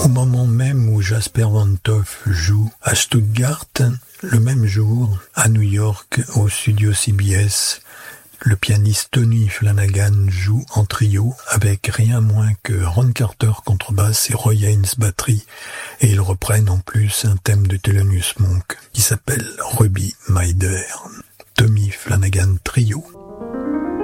Au moment même où Jasper Van Toff joue à Stuttgart, le même jour, à New York, au studio CBS, le pianiste Tony Flanagan joue en trio avec rien moins que Ron Carter contrebasse et Roy Haynes batterie, et ils reprennent en plus un thème de Thelonious Monk qui s'appelle Ruby My Dear. Tommy Flanagan Trio.